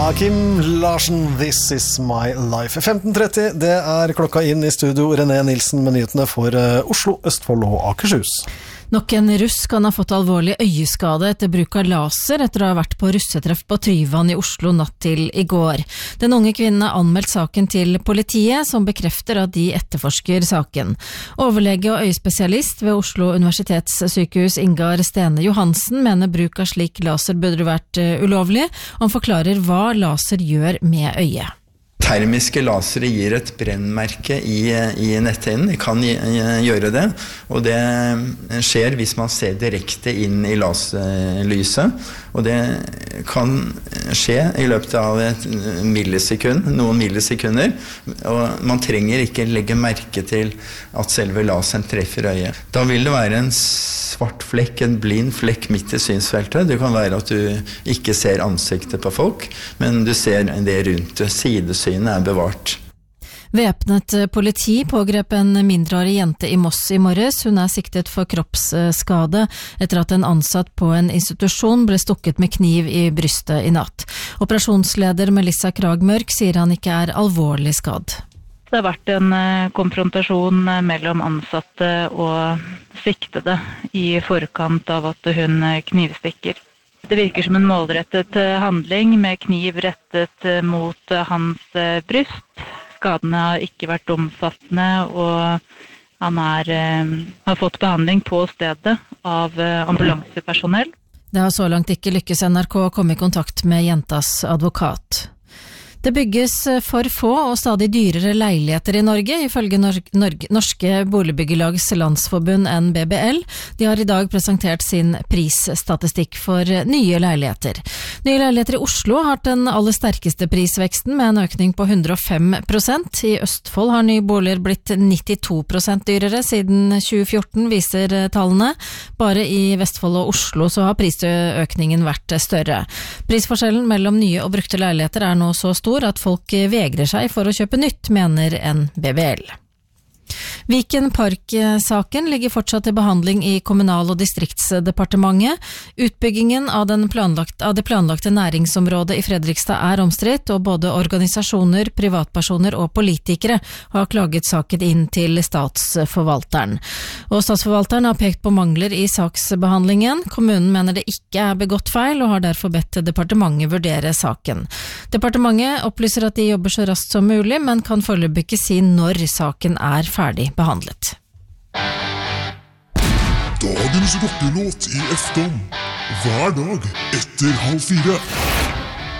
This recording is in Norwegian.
Kim Larsen, This is my life. 15:30, det klokka inn I studio. René Nilsen med nyhetene for Oslo, Østfold og Akershus. Nok en russ kan ha fått alvorlig øyeskade etter bruk av laser etter å ha vært på russetreff på Tryvann I Oslo natt til I går. Den unge kvinnen har anmeldt saken til politiet, som bekrefter at de etterforsker saken. Overlege og øyespesialist ved Oslo Universitetssykehus Ingar Stene Johansen mener bruk av slik laser burde vært ulovlig, og han forklarer hva laser gjør med øyet. Termiske lasere gir et brennmerke I netthinnen. De kan gjøre det, og det skjer hvis man ser direkte inn I laserlyset, og det kan skje I løpet av et millisekund, noen millisekunder, og man trenger ikke legge merke til at selve laseren treffer øyet. Da vil det være en svart flekk, en blind flekk midt I synsfeltet. Det kan være at du ikke ser ansiktet på folk, men du ser det rundt sidesynet bevart. Væpnet politi pågrep en mindreårig jente I Moss I morges. Hun siktet for kroppsskade etter at en ansatt på en institusjon ble stukket med kniv I brystet I natt. Operasjonsleder Melissa Kragmørk sier han ikke alvorlig skadd. Det har vært en konfrontasjon mellom ansatte og siktede I forkant av at hun knivstikker. Det virker som en målrettet handling med kniv rettet mot hans bryst. Skadene har ikke vært omfattende, og han har fått behandling på stedet av ambulansepersonell. Det har så langt ikke lykkes NRK å komme I kontakt med jentas advokat. Det bygges for få og stadig dyrere leiligheter I Norge, ifølge Norske Boligbyggelags Landsforbund NBBL. De har I dag presentert sin prisstatistikk for nye leiligheter. Nye leiligheter I Oslo har den aller sterkeste prisveksten med en økning på 105%. I Østfold har nye boliger blitt 92% dyrere siden 2014, viser tallene. Bare I Vestfold og Oslo så har prisøkningen vært større. Prisforskjellen mellom nye og brukte leiligheter nå så stor at folk vegrer seg for å kjøpe nytt, mener NBBL. Viken Park-saken ligger fortsatt til behandling I Kommunal- og distriktsdepartementet. Utbyggingen av det planlagte næringsområdet I Fredrikstad omstridt, og både organisasjoner, privatpersoner og politikere har klaget saken inn til statsforvalteren. Og statsforvalteren har pekt på mangler I saksbehandlingen. Kommunen mener det ikke begått feil, og har derfor bedt departementet vurdere saken. Departementet opplyser at de jobber så raskt som mulig, men kan foreløpig ikke si når saken ferdig behandlet. Dagens rockelåt I Efton. Hver dag etter 3:30.